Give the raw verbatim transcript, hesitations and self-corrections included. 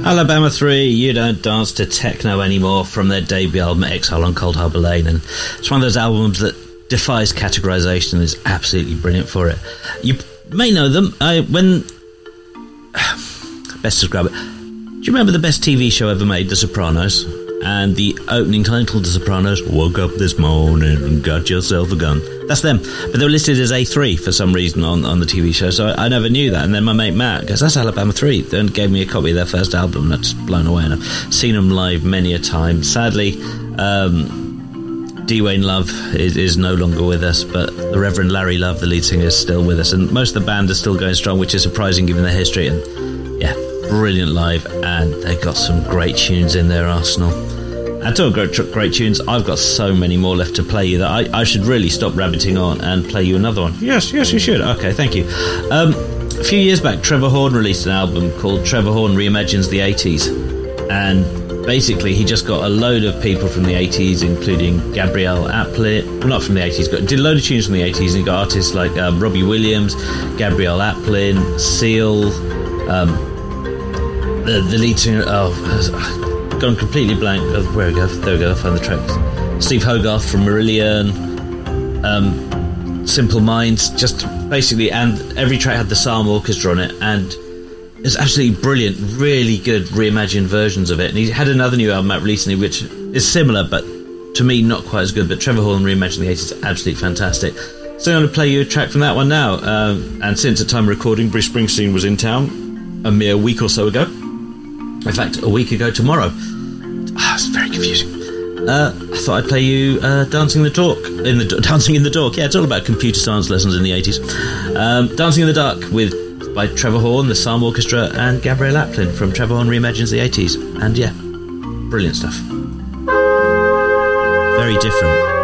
Alabama three, You Don't Dance to Techno Anymore, from their debut album Exile on Cold Harbour Lane, and it's one of those albums that defies categorisation and is absolutely brilliant for it. You may know them. I, when best describe it. Do you remember the best T V show ever made, The Sopranos? And the opening title, The Sopranos, woke up this morning and got yourself a gun. That's them. But they were listed as A three for some reason on, on the T V show, so I, I never knew that. And then my mate Matt goes, that's Alabama three, then gave me a copy of their first album, and I was blown away. And I've seen them live many a time. Sadly, um, Dwayne Love is, is no longer with us, but the Reverend Larry Love, the lead singer, is still with us. And most of the band are still going strong, which is surprising given their history. And yeah, brilliant live, and they've got some great tunes in their arsenal. And talking great, great tunes, I've got so many more left to play you that I, I should really stop rabbiting on and play you another one. Yes, yes, you should. Okay, thank you. Um, a few years back, Trevor Horn released an album called Trevor Horn Reimagines the eighties. And basically, he just got a load of people from the eighties, including Gabrielle Aplin. Well, not from the eighties, but did a load of tunes from the eighties. And he got artists like um, Robbie Williams, Gabrielle Aplin, Seal, um, the, the lead singer... Oh... gone completely blank. Oh, where we go? There we go. I'll find the tracks. Steve Hogarth from Marillion, um, Simple Minds, just basically, and every track had the Psalm Orchestra on it, and it's absolutely brilliant. Really good reimagined versions of it. And he had another new album out recently, which is similar, but to me not quite as good. But Trevor Horn Reimagined the eighties is absolutely fantastic. So I'm going to play you a track from that one now. Um, and since at time of recording, Bruce Springsteen was in town a mere week or so ago. In fact, a week ago tomorrow. Ah, it's very confusing. Uh, I thought I'd play you uh, Dancing in the Dark. In the Dancing in the Dark. Yeah, it's all about computer science lessons in the eighties. Um, Dancing in the Dark with by Trevor Horn, the Psalm Orchestra, and Gabrielle Aplin from Trevor Horn Reimagines the eighties. And yeah, brilliant stuff. Very different.